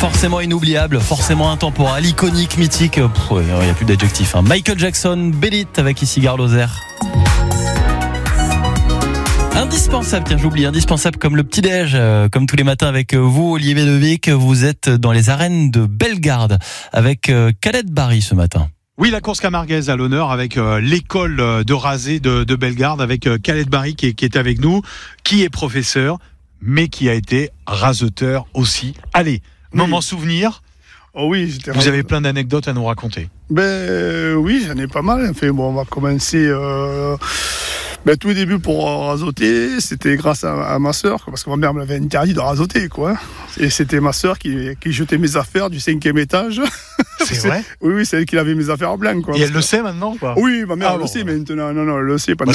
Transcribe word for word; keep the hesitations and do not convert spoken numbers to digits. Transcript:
forcément inoubliable, forcément intemporel, iconique, mythique. Il n'y a plus d'adjectif. Hein. Michael Jackson, Beat avec ici Gare Lozère. Indispensable, tiens j'oublie, indispensable comme le petit-déj, euh, comme tous les matins avec vous, Olivier Devic. Vous êtes dans les arènes de Bellegarde avec euh, Khaled Barry ce matin. Oui, la course camarguaise à l'honneur avec euh, l'école de rasé de, de Bellegarde, avec euh, Khaled Barry qui est, qui est avec nous, qui est professeur, mais qui a été raseteur aussi. Allez, oui. Moment souvenir. Oh oui, j'étais Vous avez plein d'anecdotes à nous raconter. Ben euh, oui, j'en ai pas mal. Enfin, bon, on va commencer. Euh... Ben, tout au début pour rasoter, c'était grâce à, à ma sœur, parce que ma mère m'avait interdit de rasoter, quoi. Et c'était ma sœur qui, qui jetait mes affaires du cinquième étage. C'est, c'est vrai ? Oui, oui, c'est elle qui avait mes affaires en blanc, quoi. Et elle que... le sait maintenant, quoi ? Oui, ma mère ah, elle bon, le sait ouais. maintenant. Non, non, elle le sait. Parce